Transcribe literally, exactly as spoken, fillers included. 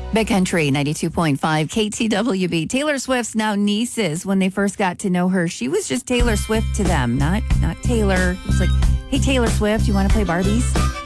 Big Country ninety-two point five K T W B. Taylor Swift's now nieces, when they first got to know her, she was just Taylor Swift to them, not not Taylor. It was like, hey, Taylor Swift, you want to play Barbies?